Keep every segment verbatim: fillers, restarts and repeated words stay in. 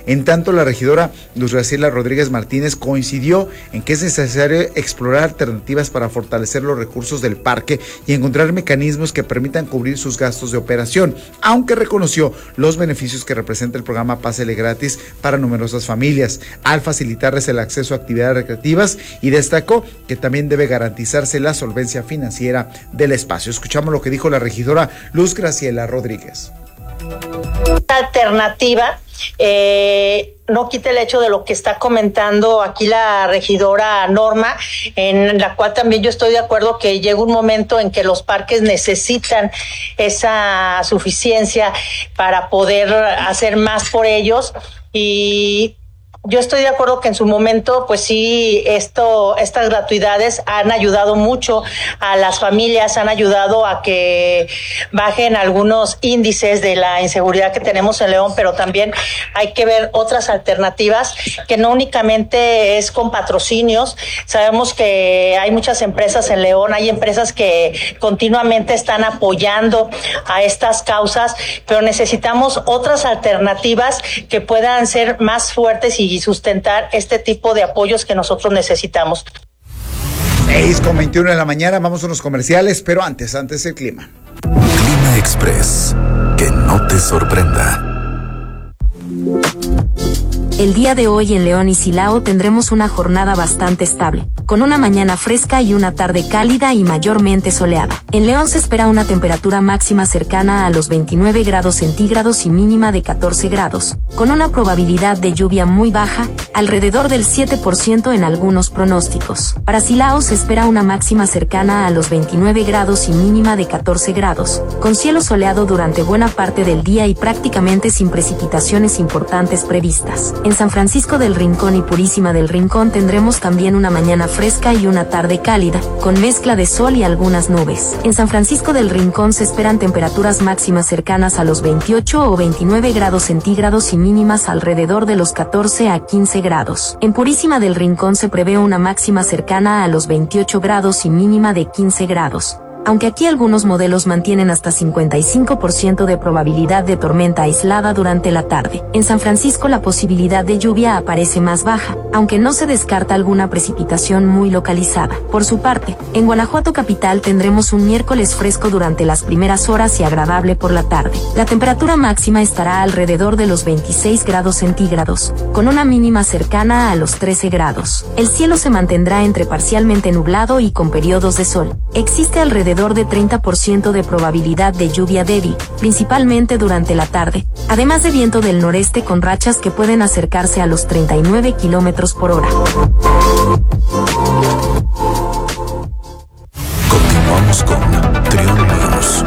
En tanto, la regidora Luz Graciela Rodríguez Martínez coincidió en que es necesario explorar alternativas para fortalecer los recursos del parque y encontrar mecanismos que permitan cubrir sus gastos de operación, aunque reconoció los beneficios que representa el programa Pásele Gratis para numerosas familias, al facilitarles el acceso a actividades recreativas, y destacó que también debe garantizarse la solvencia financiera del espacio. Escuchamos lo que dijo la regidora Luz Graciela Rodríguez. Alternativa eh, no quita el hecho de lo que está comentando aquí la regidora Norma, en la cual también yo estoy de acuerdo que llega un momento en que los parques necesitan esa suficiencia para poder hacer más por ellos, y yo estoy de acuerdo que en su momento, pues sí, esto, estas gratuidades han ayudado mucho a las familias, han ayudado a que bajen algunos índices de la inseguridad que tenemos en León, pero también hay que ver otras alternativas, que no únicamente es con patrocinios. Sabemos que hay muchas empresas en León, hay empresas que continuamente están apoyando a estas causas, pero necesitamos otras alternativas que puedan ser más fuertes y y sustentar este tipo de apoyos que nosotros necesitamos. seis con veintiuno de la mañana, vamos a unos comerciales, pero antes, antes el clima. Clima Express, que no te sorprenda. El día de hoy en León y Silao tendremos una jornada bastante estable, con una mañana fresca y una tarde cálida y mayormente soleada. En León se espera una temperatura máxima cercana a los veintinueve grados centígrados y mínima de catorce grados, con una probabilidad de lluvia muy baja, alrededor del siete por ciento en algunos pronósticos. Para Silao se espera una máxima cercana a los veintinueve grados y mínima de catorce grados, con cielo soleado durante buena parte del día y prácticamente sin precipitaciones importantes previstas. En San Francisco del Rincón y Purísima del Rincón tendremos también una mañana fresca y una tarde cálida, con mezcla de sol y algunas nubes. En San Francisco del Rincón se esperan temperaturas máximas cercanas a los veintiocho o veintinueve grados centígrados y mínimas alrededor de los catorce a quince grados. En Purísima del Rincón se prevé una máxima cercana a los veintiocho grados y mínima de quince grados. Aunque aquí algunos modelos mantienen hasta cincuenta y cinco por ciento de probabilidad de tormenta aislada durante la tarde. En San Francisco la posibilidad de lluvia aparece más baja, aunque no se descarta alguna precipitación muy localizada. Por su parte, en Guanajuato capital tendremos un miércoles fresco durante las primeras horas y agradable por la tarde. La temperatura máxima estará alrededor de los veintiséis grados centígrados, con una mínima cercana a los trece grados. El cielo se mantendrá entre parcialmente nublado y con periodos de sol. Existe alrededor de treinta por ciento de probabilidad de lluvia débil, principalmente durante la tarde, además de viento del noreste con rachas que pueden acercarse a los treinta y nueve kilómetros por hora. Continuamos con Trión News.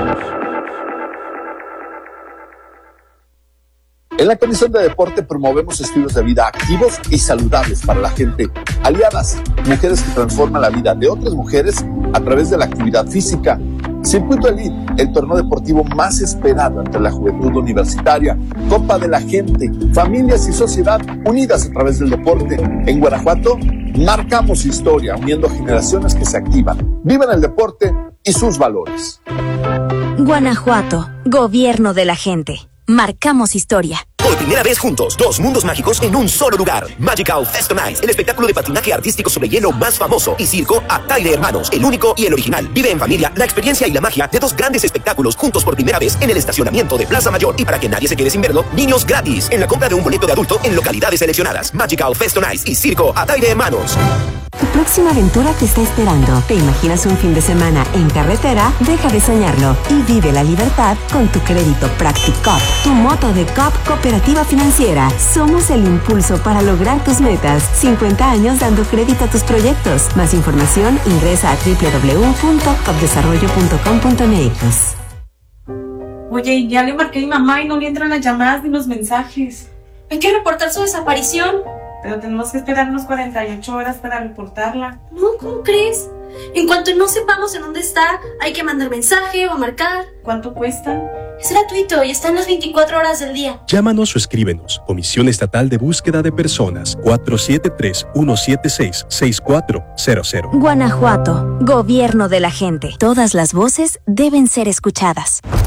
En la Comisión de Deporte promovemos estilos de vida activos y saludables para la gente. Aliadas, mujeres que transforman la vida de otras mujeres a través de la actividad física. Circuito Elite, el torneo deportivo más esperado entre la juventud universitaria. Copa de la Gente, familias y sociedad unidas a través del deporte. En Guanajuato, marcamos historia uniendo generaciones que se activan, viven el deporte y sus valores. Guanajuato, gobierno de la gente. Marcamos historia. Por primera vez juntos, dos mundos mágicos en un solo lugar. Magical Fest on Ice, el espectáculo de patinaje artístico sobre hielo más famoso. Y circo Ataide Hermanos, el único y el original. Vive en familia la experiencia y la magia de dos grandes espectáculos juntos por primera vez en el estacionamiento de Plaza Mayor. Y para que nadie se quede sin verlo, niños gratis en la compra de un boleto de adulto en localidades seleccionadas. Magical Fest on Ice y circo Ataide Hermanos. Tu próxima aventura te está esperando. ¿Te imaginas un fin de semana en carretera? Deja de soñarlo y vive la libertad con tu crédito Practicop, tu moto de C O P Cooperativa Financiera. Somos el impulso para lograr tus metas. cincuenta años dando crédito a tus proyectos. Más información ingresa a doble u doble u doble u punto cop desarrollo punto com punto m x. Oye, ya le marqué a mi mamá y no le entran las llamadas ni los mensajes. Hay que reportar su desaparición. Pero tenemos que esperar unos cuarenta y ocho horas para reportarla. No, ¿cómo crees? En cuanto no sepamos en dónde está, hay que mandar mensaje o marcar. ¿Cuánto cuesta? Es gratuito y está en las veinticuatro horas del día. Llámanos o escríbenos. Comisión Estatal de Búsqueda de Personas. cuatro siete tres, uno siete seis, seis cuatro cero cero. Guanajuato, gobierno de la gente. Todas las voces deben ser escuchadas.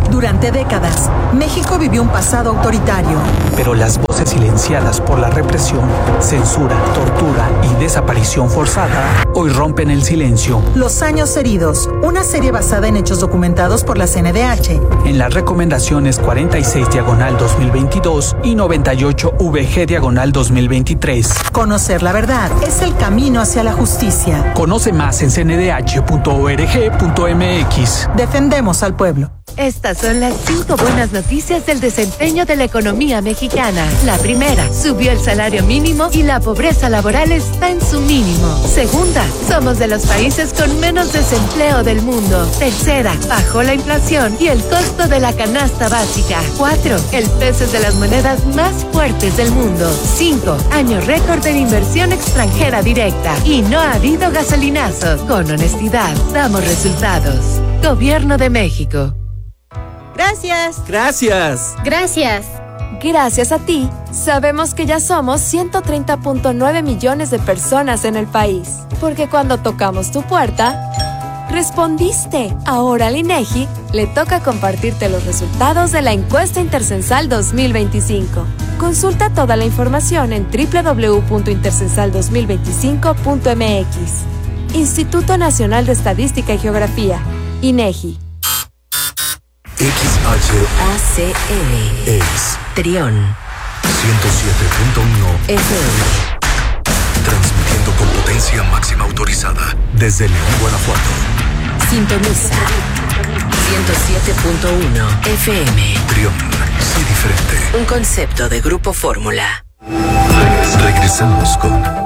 Durante décadas, México vivió un pasado autoritario. Pero las voces silenciadas por la represión, censura, tortura y desaparición forzada hoy rompen el silencio. Los años heridos, una serie basada en hechos documentados por la C N D H. En las recomendaciones cuarenta y seis diagonal dos mil veintidós y noventa y ocho V G diagonal dos mil veintitrés. Conocer la verdad es el camino hacia la justicia. Conoce más en c n d h punto org punto m x. Defendemos al pueblo. Estas son las cinco buenas noticias del desempeño de la economía mexicana. La primera, subió el salario mínimo y la pobreza laboral está en su mínimo. Segunda, somos de los países con menos desempleo del mundo. Tercera, bajó la inflación y el costo de la canasta básica. Cuatro, el peso es de las monedas más fuertes del mundo. Cinco, año récord de inversión extranjera directa. Y no ha habido gasolinazos. Con honestidad, damos resultados. Gobierno de México. Gracias. Gracias. Gracias. Gracias a ti, sabemos que ya somos ciento treinta punto nueve millones de personas en el país. Porque cuando tocamos tu puerta, respondiste. Ahora al INEGI le toca compartirte los resultados de la encuesta intercensal dos mil veinticinco. Consulta toda la información en doble u doble u doble u punto intercensal dos mil veinticinco punto m x. Instituto Nacional de Estadística y Geografía, INEGI. X H A C M es Trión ciento siete punto uno F M. Transmitiendo con potencia máxima autorizada desde León, Guanajuato. Sintoniza ciento siete punto uno F M. Trión, sí diferente. Un concepto de Grupo Fórmula. Regresamos con